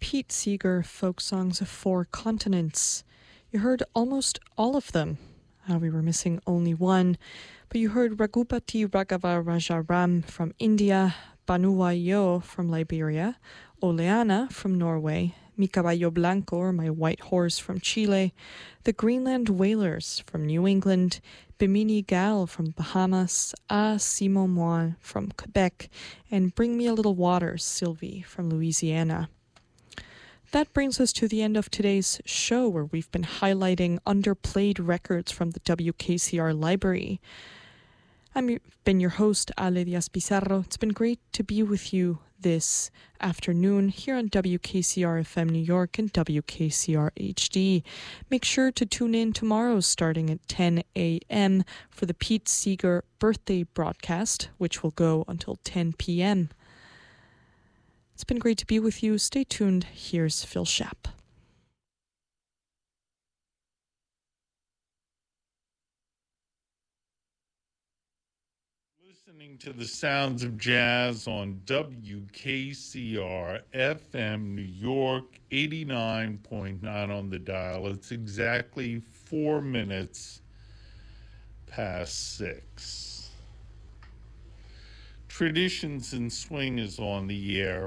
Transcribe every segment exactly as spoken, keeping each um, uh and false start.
Pete Seeger folk songs of four continents. You heard almost all of them. Uh, we were missing only one, but you heard Raghupati Raghava Rajaram from India, Banuwayo from Liberia, Oleana from Norway, Mi Caballo Blanco, or My White Horse from Chile, the Greenland Whalers from New England, Bimini Gal from Bahamas, Ah Simon Moi from Quebec, and Bring Me a Little Water, Sylvie from Louisiana. That brings us to the end of today's show, where we've been highlighting underplayed records from the W K C R library. I've been your host, Ale Diaz Pizarro. It's been great to be with you this afternoon here on W K C R F M New York and W K C R H D. Make sure to tune in tomorrow starting at ten a.m. for the Pete Seeger birthday broadcast, which will go until ten p.m. It's been great to be with you. Stay tuned. Here's Phil Schaap. Listening to the sounds of jazz on W K C R F M New York, eighty-nine point nine on the dial. It's exactly four minutes past six. Traditions in Swing is on the air.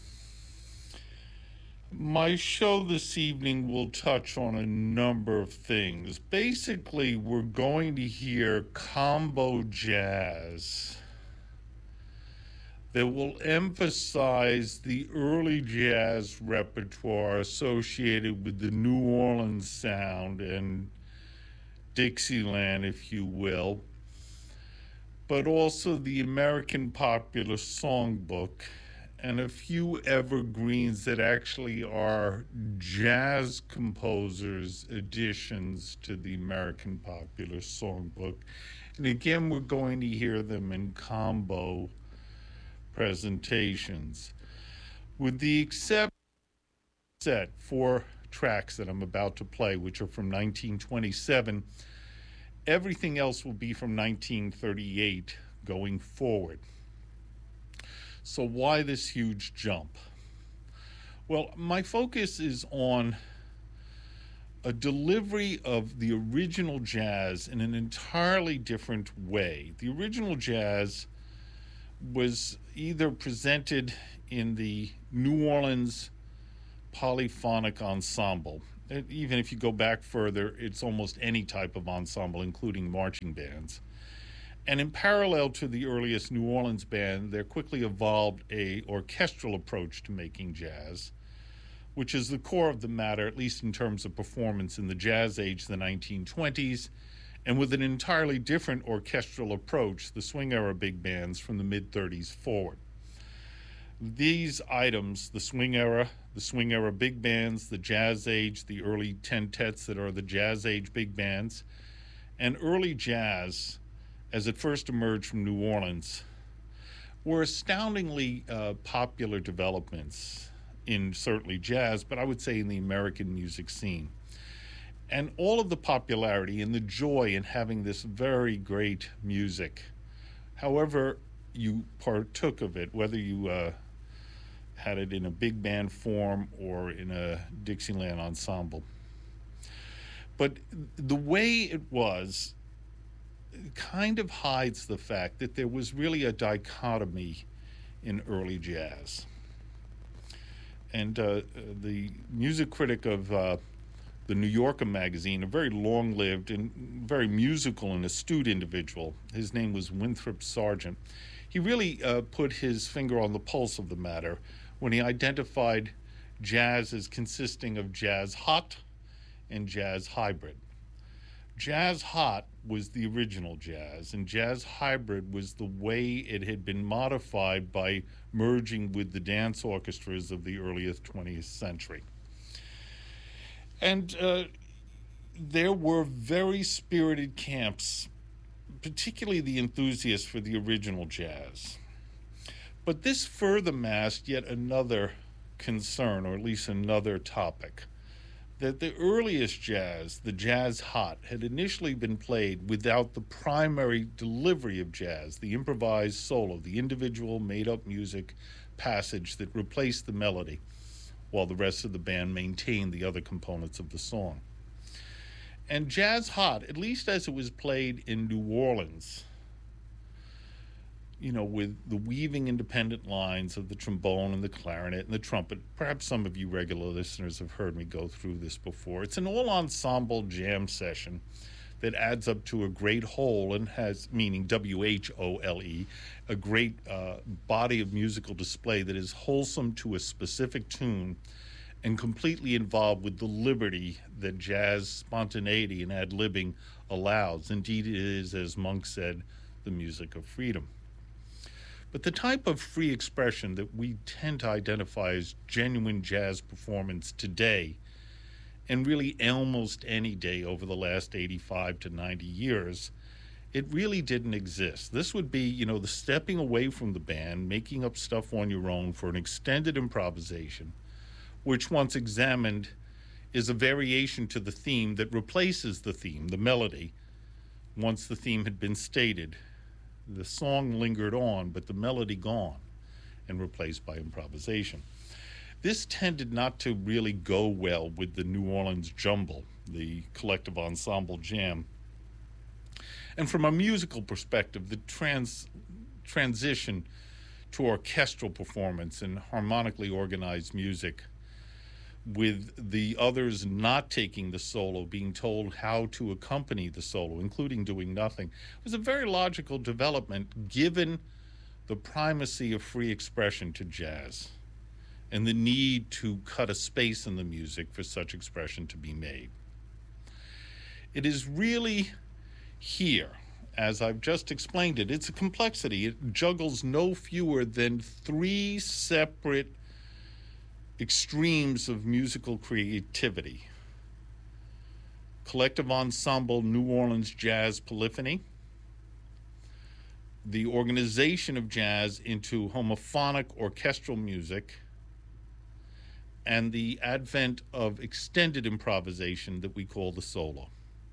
My show this evening will touch on a number of things. Basically, we're going to hear combo jazz that will emphasize the early jazz repertoire associated with the New Orleans sound and Dixieland, if you will, but also the American Popular Songbook and a few evergreens that actually are jazz composers' additions to the American Popular Songbook. And again, we're going to hear them in combo presentations. With the exception set four tracks that I'm about to play, which are from nineteen twenty-seven, everything else will be from nineteen thirty-eight going forward. So why this huge jump? Well, my focus is on a delivery of the original jazz in an entirely different way. The original jazz was either presented in the New Orleans Polyphonic Ensemble. Even if you go back further, it's almost any type of ensemble, including marching bands. And in parallel to the earliest New Orleans band, there quickly evolved a orchestral approach to making jazz, which is the core of the matter, at least in terms of performance in the jazz age, the nineteen twenties, and with an entirely different orchestral approach, the swing era big bands from the mid-thirties forward. These items, the swing era, the swing era big bands, the jazz age, the early tentets that are the jazz age big bands, and early jazz, as it first emerged from New Orleans, were astoundingly uh, popular developments in certainly jazz, but I would say in the American music scene. And all of the popularity and the joy in having this very great music, however you partook of it, whether you uh, had it in a big band form or in a Dixieland ensemble. But the way it was kind of hides the fact that there was really a dichotomy in early jazz. And uh, the music critic of uh, the New Yorker magazine, a very long-lived and very musical and astute individual, his name was Winthrop Sargent, he really uh, put his finger on the pulse of the matter when he identified jazz as consisting of jazz hot and jazz hybrid. Jazz hot was the original jazz, and jazz hybrid was the way it had been modified by merging with the dance orchestras of the earliest twentieth century. And uh, there were very spirited camps, particularly the enthusiasts for the original jazz. But this further masked yet another concern, or at least another topic, that the earliest jazz, the jazz hot, had initially been played without the primary delivery of jazz, the improvised solo, the individual made-up music passage that replaced the melody, while the rest of the band maintained the other components of the song. And Jazz Hot, at least as it was played in New Orleans, you know, with the weaving independent lines of the trombone and the clarinet and the trumpet. Perhaps some of you regular listeners have heard me go through this before. It's an all-ensemble jam session that adds up to a great whole and has, meaning W H O L E, a great uh, body of musical display that is wholesome to a specific tune and completely involved with the liberty that jazz spontaneity and ad-libbing allows. Indeed, it is, as Monk said, the music of freedom. But the type of free expression that we tend to identify as genuine jazz performance today, and really almost any day over the last eighty-five to ninety years, it really didn't exist. This would be, you know, the stepping away from the band, making up stuff on your own for an extended improvisation, which once examined is a variation to the theme that replaces the theme, the melody, once the theme had been stated. The song lingered on, but the melody gone and replaced by improvisation. This tended not to really go well with the New Orleans Jumble, the collective ensemble jam. And from a musical perspective, the trans transition to orchestral performance and harmonically organized music, with the others not taking the solo, being told how to accompany the solo, including doing nothing, was a very logical development given the primacy of free expression to jazz and the need to cut a space in the music for such expression to be made. It is really here, as I've just explained it, it's a complexity. It juggles no fewer than three separate extremes of musical creativity: collective ensemble New Orleans jazz polyphony, the organization of jazz into homophonic orchestral music, and the advent of extended improvisation that we call the solo.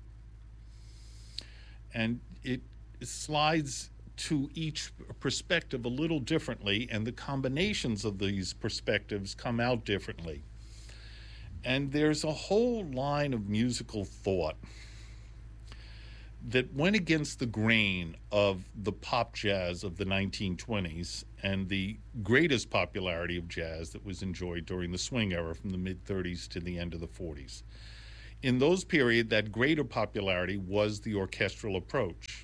And it slides to each perspective a little differently, and the combinations of these perspectives come out differently. And there's a whole line of musical thought that went against the grain of the pop jazz of the nineteen twenties and the greatest popularity of jazz that was enjoyed during the swing era from the mid-thirties to the end of the forties. In those periods, that greater popularity was the orchestral approach.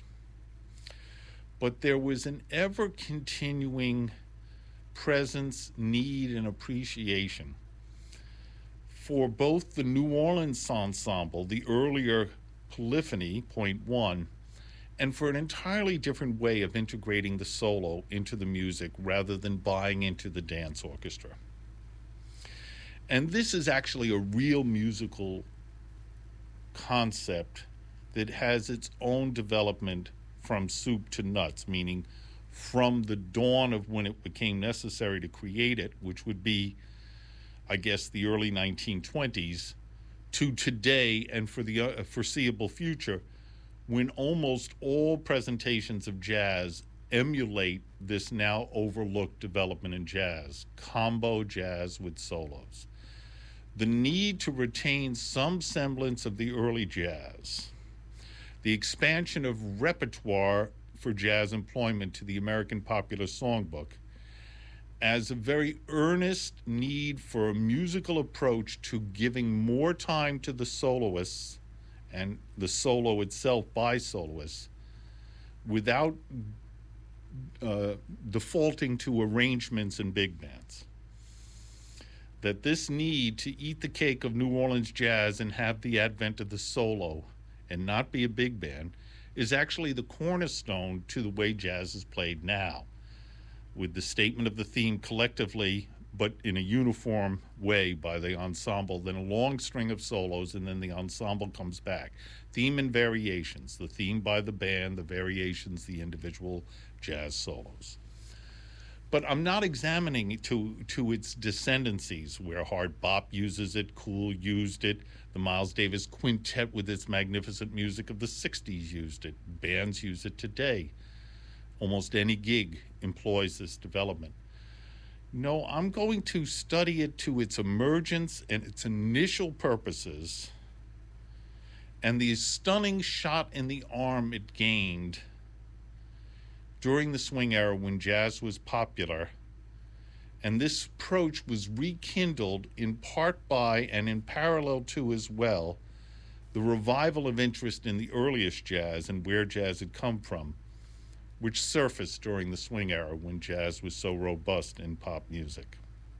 But there was an ever-continuing presence, need, and appreciation for both the New Orleans ensemble, the earlier polyphony, point one, and for an entirely different way of integrating the solo into the music rather than buying into the dance orchestra. And this is actually a real musical concept that has its own development from soup to nuts, meaning from the dawn of when it became necessary to create it, which would be, I guess, the early nineteen twenties, to today and for the uh, foreseeable future, when almost all presentations of jazz emulate this now overlooked development in jazz, combo jazz with solos. The need to retain some semblance of the early jazz, the expansion of repertoire for jazz employment to the American Popular Songbook, as a very earnest need for a musical approach to giving more time to the soloists and the solo itself by soloists without uh, defaulting to arrangements and big bands. That this need to eat the cake of New Orleans jazz and have the advent of the solo and not be a big band is actually the cornerstone to the way jazz is played now, with the statement of the theme collectively but in a uniform way by the ensemble, then a long string of solos, and then the ensemble comes back. Theme and variations, the theme by the band, the variations, the individual jazz solos. But I'm not examining it to, to its descendancies, where Hard Bop uses it, Cool used it, the Miles Davis Quintet with its magnificent music of the sixties used it, bands use it today. Almost any gig employs this development. No, I'm going to study it to its emergence and its initial purposes and the stunning shot in the arm it gained during the swing era when jazz was popular. And this approach was rekindled in part by and in parallel to as well the revival of interest in the earliest jazz and where jazz had come from, which surfaced during the swing era when jazz was so robust in pop music.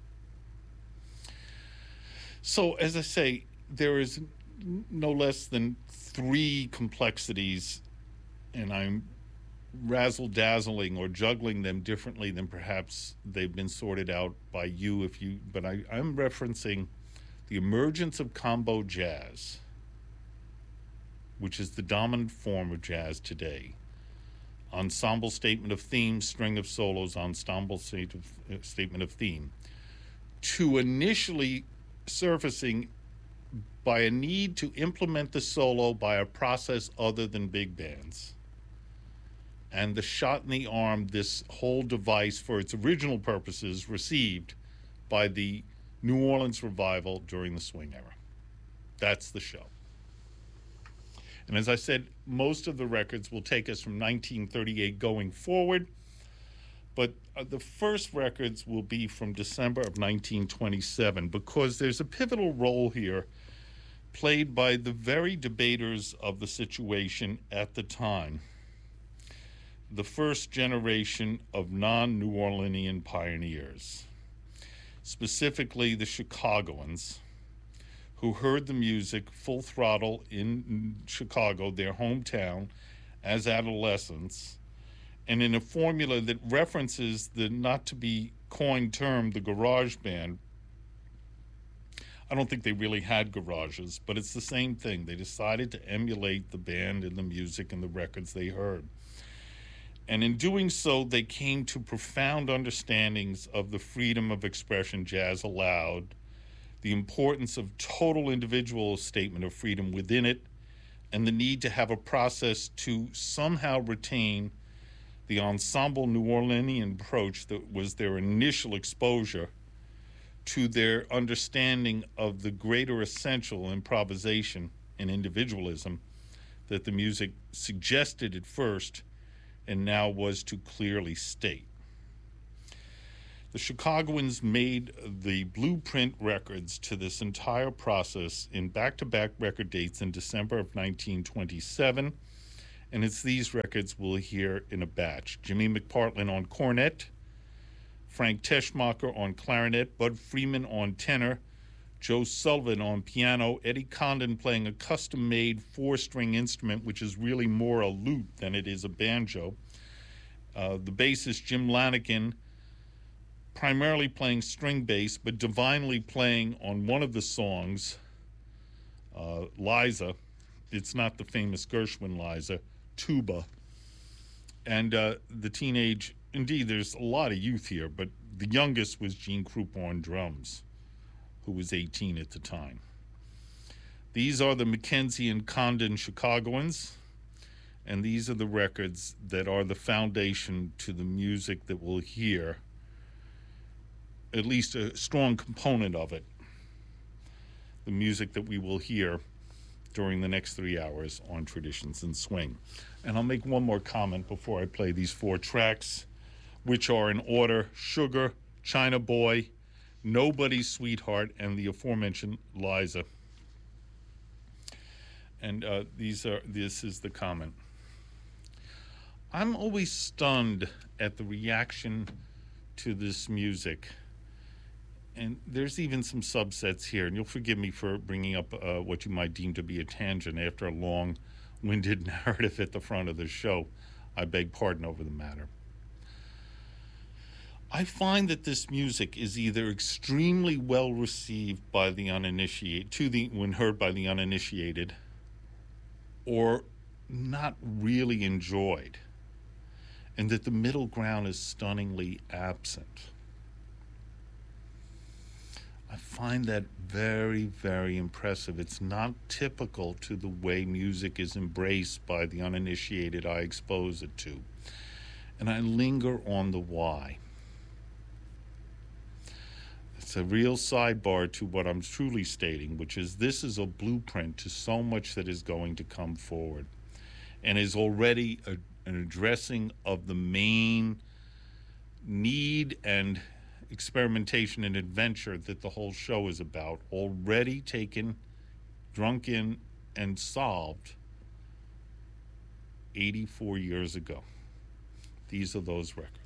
So, as I say, there is no less than three complexities, and I'm razzle-dazzling or juggling them differently than perhaps they've been sorted out by you if you but I, I'm referencing the emergence of combo jazz, which is the dominant form of jazz today. Ensemble statement of theme, string of solos, ensemble state of, uh, statement of theme, to initially surfacing by a need to implement the solo by a process other than big bands. And the shot in the arm this whole device for its original purposes received by the New Orleans revival during the swing era. That's the show. And as I said, most of the records will take us from nineteen thirty-eight going forward, but uh, the first records will be from December of nineteen twenty-seven, because there's a pivotal role here played by the very debaters of the situation at the time, the first generation of non-New Orleanian pioneers, specifically the Chicagoans, who heard the music full throttle in Chicago, their hometown, as adolescents, and in a formula that references the not-to-be-coined term, the garage band. I don't think they really had garages, but it's the same thing. They decided to emulate the band and the music and the records they heard. And in doing so, they came to profound understandings of the freedom of expression jazz allowed, the importance of total individual statement of freedom within it, and the need to have a process to somehow retain the ensemble New Orleanian approach that was their initial exposure to their understanding of the greater essential improvisation and individualism that the music suggested at first and now was to clearly state. The Chicagoans made the blueprint records to this entire process in back-to-back record dates in December of nineteen twenty-seven, and it's these records we'll hear in a batch. Jimmy McPartland on cornet, Frank Teschmacher on clarinet, Bud Freeman on tenor, Joe Sullivan on piano, Eddie Condon playing a custom-made four-string instrument, which is really more a lute than it is a banjo. Uh, the bassist Jim Lanigan, primarily playing string bass, but divinely playing on one of the songs, uh, Liza. It's not the famous Gershwin Liza, tuba. And uh, the teenage, indeed, there's a lot of youth here, but the youngest was Gene Krupa on drums, who was eighteen at the time. These are the Mackenzie and Condon Chicagoans, and these are the records that are the foundation to the music that we'll hear, at least a strong component of it, the music that we will hear during the next three hours on Traditions in Swing. And I'll make one more comment before I play these four tracks, which are in order: Sugar, China Boy, Nobody's Sweetheart, and the aforementioned Liza. And uh, these are this is the comment. I'm always stunned at the reaction to this music. And there's even some subsets here, and you'll forgive me for bringing up uh, what you might deem to be a tangent after a long-winded narrative at the front of the show. I beg pardon over the matter. I find that this music is either extremely well received by the uninitiated, to the when heard by the uninitiated, or not really enjoyed, and that the middle ground is stunningly absent. I find that very, very impressive. It's not typical to the way music is embraced by the uninitiated I expose it to. And I linger on the why. it's a real sidebar to what I'm truly stating, which is this is a blueprint to so much that is going to come forward and is already a, an addressing of the main need and experimentation and adventure that the whole show is about, already taken, drunk in, and solved eighty-four years ago. These are those records.